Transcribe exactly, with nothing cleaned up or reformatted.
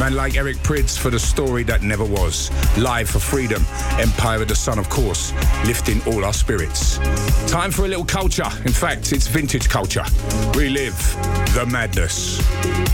Man like Eric Prydz for The Story That Never Was. Live for Freedom. Empire of the Sun, of course, lifting all our spirits. Time for a little culture. In fact, it's vintage culture. Relive the madness.